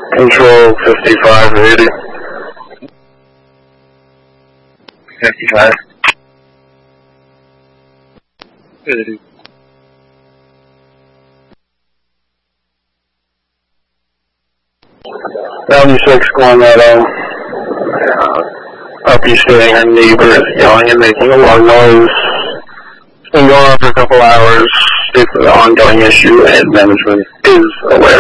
Control 5580. 55. Good. 96 Guanetto. Up you saying her neighbor is yelling and making a lot of noise. It's been going on for a couple hours due to the ongoing issue, and management is aware.